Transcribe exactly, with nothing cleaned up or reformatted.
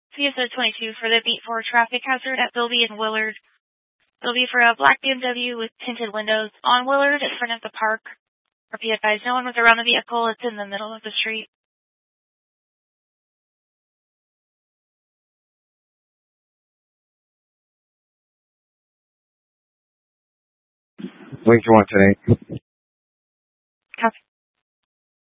C S O twenty-two for the beat for traffic hazard at Bilby and Willard. Bilby for a black B M W with tinted windows on Willard in front of the park. Or be advised, no one was around the vehicle. It's in the middle of the street. Wait, you want today?